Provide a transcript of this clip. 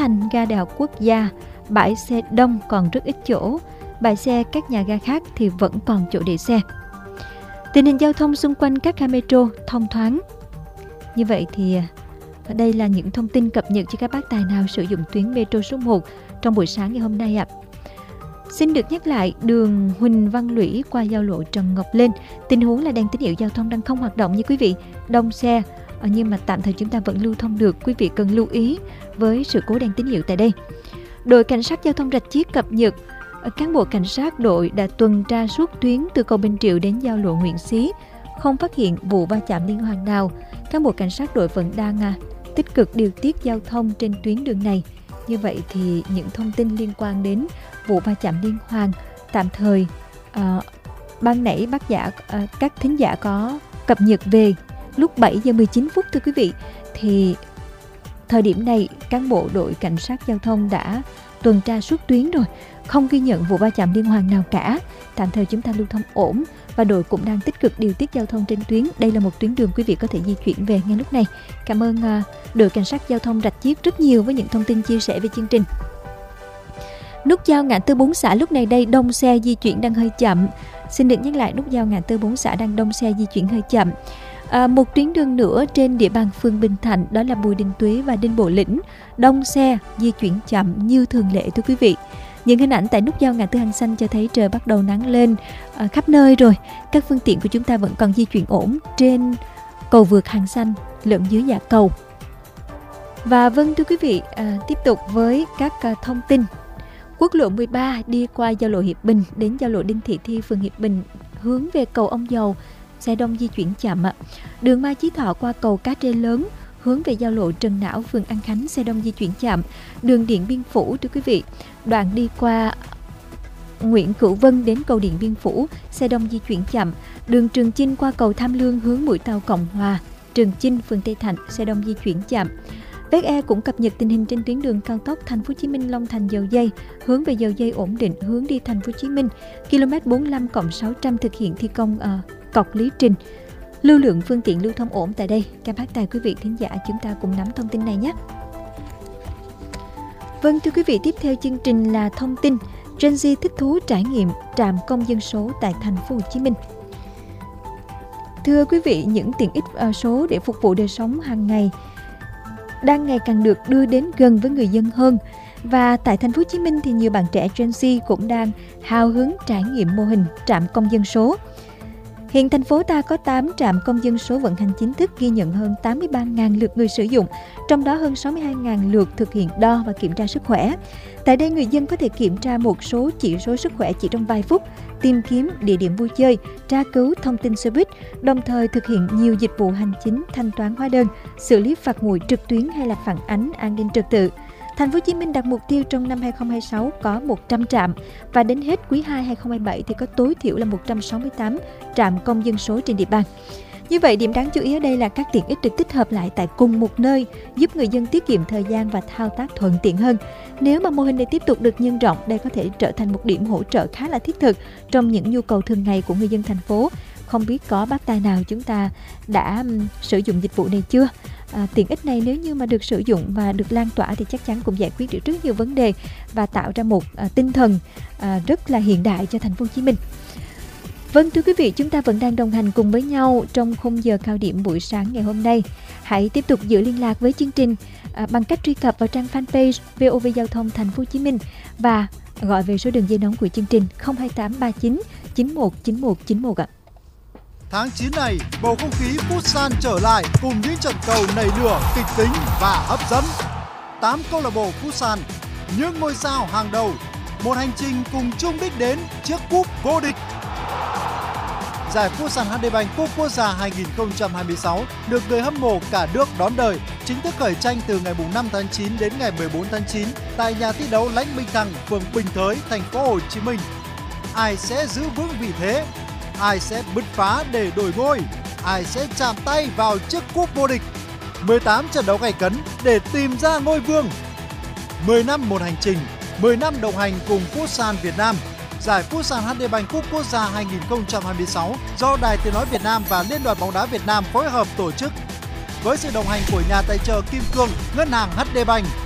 Thành, ga Đại học Quốc gia, bãi xe đông còn rất ít chỗ, bãi xe các nhà ga khác thì vẫn còn chỗ để xe. Tình hình giao thông xung quanh các ga metro thông thoáng. Như vậy thì đây là những thông tin cập nhật cho các bác tài nào sử dụng tuyến metro số 1 trong buổi sáng ngày hôm nay ạ. Xin được nhắc lại, đường Huỳnh Văn Lũy qua giao lộ Trần Ngọc Lên, tình huống là đèn tín hiệu giao thông đang không hoạt động như quý vị, đông xe, nhưng mà tạm thời chúng ta vẫn lưu thông được, quý vị cần lưu ý với sự cố đèn tín hiệu tại đây. Đội cảnh sát giao thông Rạch Chiếc cập nhật, cán bộ cảnh sát đội đã tuần tra suốt tuyến từ cầu Bình Triệu đến giao lộ Nguyễn Xí, không phát hiện vụ va chạm liên hoàn nào. Cán bộ cảnh sát đội vẫn đang tích cực điều tiết giao thông trên tuyến đường này. Như vậy thì những thông tin liên quan đến vụ va chạm liên hoàn tạm thời ban nãy các thính giả có cập nhật về lúc 7 giờ 19 phút thưa quý vị, thì thời điểm này cán bộ đội cảnh sát giao thông đã tuần tra suốt tuyến rồi, không ghi nhận vụ va chạm liên hoàn nào cả. Tạm thời chúng ta lưu thông ổn và đội cũng đang tích cực điều tiết giao thông trên tuyến. Đây là một tuyến đường quý vị có thể di chuyển về ngay lúc này. Cảm ơn đội cảnh sát giao thông Rạch Chiếc rất nhiều với những thông tin chia sẻ về chương trình. Nút giao ngã tư 4 xã lúc này đây đông xe di chuyển đang hơi chậm. Xin được nhắc lại, nút giao ngã tư 4 xã đang đông xe di chuyển hơi chậm. Một tuyến đường nữa trên địa bàn phường Bình Thạnh, đó là Bùi Đình Tuế và Đinh Bộ Lĩnh, đông xe di chuyển chậm như thường lệ thưa quý vị. Những hình ảnh tại nút giao ngã tư Hàng Xanh cho thấy trời bắt đầu nắng lên khắp nơi rồi. Các phương tiện của chúng ta vẫn còn di chuyển ổn trên cầu vượt Hàng Xanh lẫn dưới dạ cầu. Và vâng thưa quý vị, tiếp tục với các thông tin. Quốc lộ 13 đi qua giao lộ Hiệp Bình đến giao lộ Đinh Thị Thi, phường Hiệp Bình hướng về cầu Ông Dầu, xe đông di chuyển chậm ạ. Đường Mai Chí Thọ qua cầu Cá Trê Lớn hướng về giao lộ Trần Não, phường An Khánh, xe đông di chuyển chậm. Đường Điện Biên Phủ thưa quý vị, đoạn đi qua Nguyễn Cửu Vân đến cầu Điện Biên Phủ, xe đông di chuyển chậm. Đường Trường Chinh qua cầu Tham Lương hướng mũi tàu Cộng Hòa, Trường Chinh, phường Tây Thạnh, xe đông di chuyển chậm. VE cũng cập nhật tình hình trên tuyến đường cao tốc Thành phố Hồ Chí Minh Long Thành Dầu Giây, hướng về Dầu Giây ổn định, hướng đi Thành phố Hồ Chí Minh, km 45+600 thực hiện thi công cọc Lý Trình. Lưu lượng phương tiện lưu thông ổn tại đây. Các bác tài quý vị thính giả chúng ta cùng nắm thông tin này nhé. Vâng thưa quý vị, tiếp theo chương trình là thông tin Gen Z thích thú trải nghiệm trạm công dân số tại Thành phố Hồ Chí Minh. Thưa quý vị, những tiện ích số để phục vụ đời sống hàng ngày đang ngày càng được đưa đến gần với người dân hơn. Và tại Thành phố Hồ Chí Minh thì nhiều bạn trẻ Gen Z cũng đang hào hứng trải nghiệm mô hình trạm công dân số. Hiện thành phố ta có 8 trạm công dân số vận hành chính thức, ghi nhận hơn 83.000 lượt người sử dụng, trong đó hơn 62.000 lượt thực hiện đo và kiểm tra sức khỏe. Tại đây, người dân có thể kiểm tra một số chỉ số sức khỏe chỉ trong vài phút, tìm kiếm địa điểm vui chơi, tra cứu thông tin xe buýt, đồng thời thực hiện nhiều dịch vụ hành chính, thanh toán hóa đơn, xử lý phạt nguội trực tuyến hay là phản ánh an ninh trật tự. Thành phố Hồ Chí Minh đặt mục tiêu trong năm 2026 có 100 trạm và đến hết quý 2 2027 thì có tối thiểu là 168 trạm công dân số trên địa bàn. Như vậy, điểm đáng chú ý ở đây là các tiện ích được tích hợp lại tại cùng một nơi, giúp người dân tiết kiệm thời gian và thao tác thuận tiện hơn. Nếu mà mô hình này tiếp tục được nhân rộng, đây có thể trở thành một điểm hỗ trợ khá là thiết thực trong những nhu cầu thường ngày của người dân thành phố. Không biết có bác tài nào chúng ta đã sử dụng dịch vụ này chưa? Tiện ích này nếu như mà được sử dụng và được lan tỏa thì chắc chắn cũng giải quyết được rất nhiều vấn đề và tạo ra một tinh thần rất là hiện đại cho Thành phố Hồ Chí Minh. Vâng thưa quý vị, chúng ta vẫn đang đồng hành cùng với nhau trong khung giờ cao điểm buổi sáng ngày hôm nay. Hãy tiếp tục giữ liên lạc với chương trình bằng cách truy cập vào trang fanpage VOV Giao thông Thành phố Hồ Chí Minh và gọi về số đường dây nóng của chương trình 02839 919191 ạ. Tháng 9 này, bầu không khí Futsal trở lại cùng những trận cầu nảy lửa, kịch tính và hấp dẫn. 8 câu lạc bộ Futsal, những ngôi sao hàng đầu, một hành trình cùng chung đích đến chiếc cúp vô địch. Giải Futsal HD Bank Cúp Quốc gia 2026 được người hâm mộ cả nước đón đợi, chính thức khởi tranh từ ngày 5 tháng 9 đến ngày 14 tháng 9 tại nhà thi đấu Lãnh Minh Thăng, phường Bình Thới, Thành phố Hồ Chí Minh. Ai sẽ giữ vững vị thế? Ai sẽ bứt phá để đổi ngôi? Ai sẽ chạm tay vào chiếc cúp vô địch? 18 trận đấu gay cấn để tìm ra ngôi vương. 10 năm một hành trình, 10 năm đồng hành cùng Futsal Việt Nam. Giải Futsal HD Bank Cúp Quốc gia 2026 do Đài Tiếng nói Việt Nam và Liên đoàn bóng đá Việt Nam phối hợp tổ chức. Với sự đồng hành của nhà tài trợ Kim Cương, Ngân hàng HD Bank,